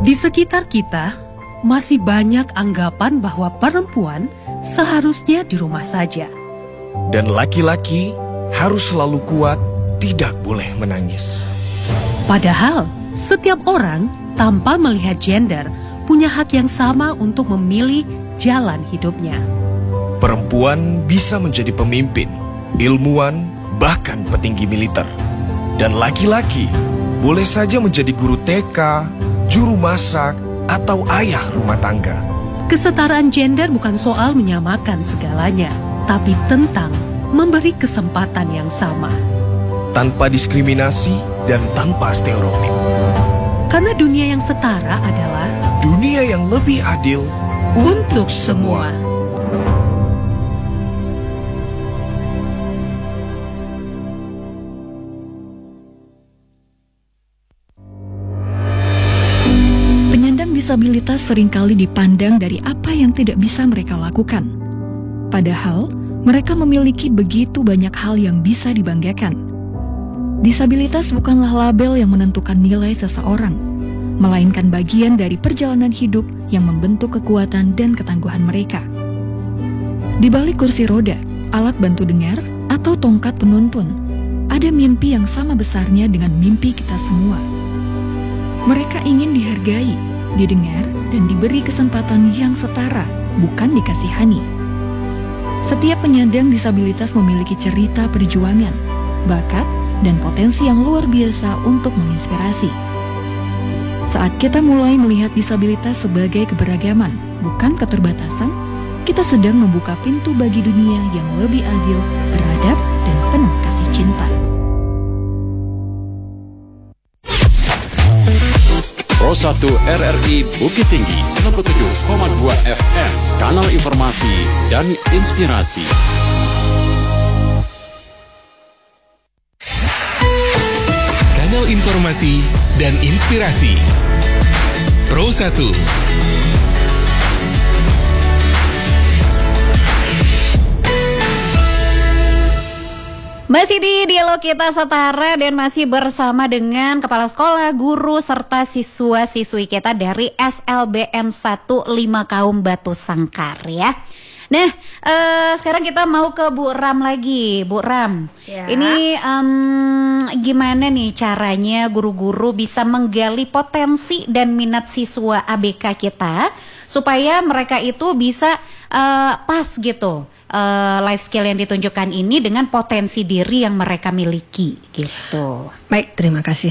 Di sekitar kita, masih banyak anggapan bahwa perempuan seharusnya di rumah saja. Dan laki-laki harus selalu kuat, tidak boleh menangis. Padahal, setiap orang tanpa melihat gender punya hak yang sama untuk memilih jalan hidupnya. Perempuan bisa menjadi pemimpin, ilmuwan, bahkan petinggi militer. Dan laki-laki boleh saja menjadi guru TK, juru masak, atau ayah rumah tangga. Kesetaraan gender bukan soal menyamakan segalanya, tapi tentang memberi kesempatan yang sama. Tanpa diskriminasi dan tanpa stereotip. Karena dunia yang setara adalah dunia yang lebih adil untuk semua. Penyandang disabilitas seringkali dipandang dari apa yang tidak bisa mereka lakukan. Padahal, mereka memiliki begitu banyak hal yang bisa dibanggakan. Disabilitas bukanlah label yang menentukan nilai seseorang, melainkan bagian dari perjalanan hidup yang membentuk kekuatan dan ketangguhan mereka. Di balik kursi roda, alat bantu dengar, atau tongkat penuntun, ada mimpi yang sama besarnya dengan mimpi kita semua. Mereka ingin dihargai, didengar, dan diberi kesempatan yang setara, bukan dikasihani. Setiap penyandang disabilitas memiliki cerita perjuangan, bakat, dan potensi yang luar biasa untuk menginspirasi. Saat kita mulai melihat disabilitas sebagai keberagaman, bukan keterbatasan, kita sedang membuka pintu bagi dunia yang lebih adil, beradab, dan penuh kasih cinta. Pro 1 RRI Bukit Tinggi 97,2 FM, kanal informasi dan inspirasi. Kanal informasi dan inspirasi. Pro 1. Masih di dialog kita setara dan masih bersama dengan kepala sekolah, guru, serta siswa-siswi kita dari SLBN 15 Kaum Batu Sangkar ya. Nah, sekarang kita mau ke Bu Ram lagi. Bu Ram, ya. Ini gimana nih caranya guru-guru bisa menggali potensi dan minat siswa ABK kita supaya mereka itu bisa pas gitu life skill yang ditunjukkan ini dengan potensi diri yang mereka miliki gitu. Baik, terima kasih.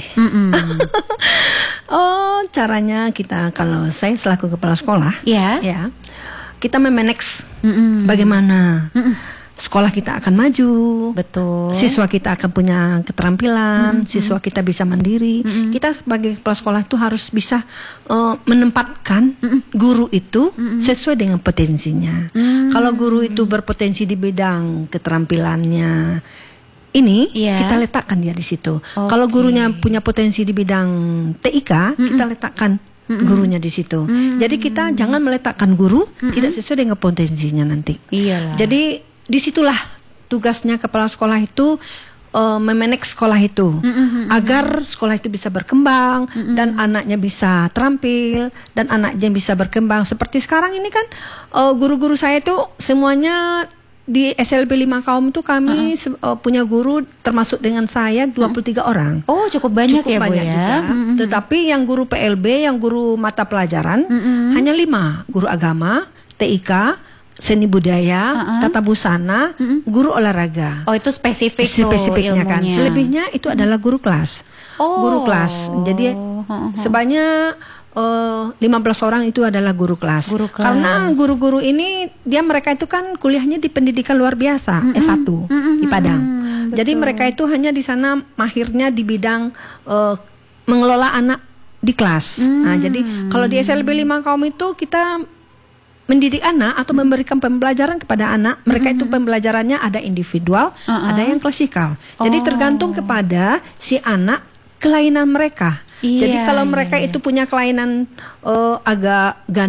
Caranya kita, kalau saya selaku kepala sekolah, ya, kita memanage bagaimana sekolah kita akan maju, betul. Siswa kita akan punya keterampilan, siswa kita bisa mandiri. Kita sebagai kepala sekolah itu harus bisa menempatkan guru itu sesuai dengan potensinya. Kalau guru itu berpotensi di bidang keterampilannya ini, kita letakkan dia di situ. Kalau gurunya punya potensi di bidang TIK, kita letakkan gurunya di situ. Jadi kita jangan meletakkan guru tidak sesuai dengan potensinya nanti. Iyalah. Jadi disitulah tugasnya kepala sekolah itu memanage sekolah itu agar sekolah itu bisa berkembang dan anaknya bisa terampil dan anaknya bisa berkembang. Seperti sekarang ini kan guru-guru saya itu semuanya di SLB 5 Kaum itu kami punya guru termasuk dengan saya 23 orang. Oh, cukup banyak ya, Bu ya. Juga. Tetapi yang guru PLB, yang guru mata pelajaran hanya 5, guru agama, TIK, seni budaya, tata busana, guru olahraga. Oh, itu spesifik spesifiknya kan. Selebihnya itu adalah guru kelas. Guru kelas. Jadi sebanyak 15 orang itu adalah guru kelas. Karena guru-guru ini mereka itu kan kuliahnya di pendidikan luar biasa, S1 di Padang. Jadi mereka itu hanya di sana mahirnya di bidang mengelola anak di kelas. Nah, jadi kalau di SLB 5 Kaum itu kita mendidik anak atau memberikan pembelajaran kepada anak, mereka itu pembelajarannya ada individual, ada yang klasikal. Jadi tergantung kepada si anak kelainan mereka. Jadi kalau mereka itu punya kelainan agak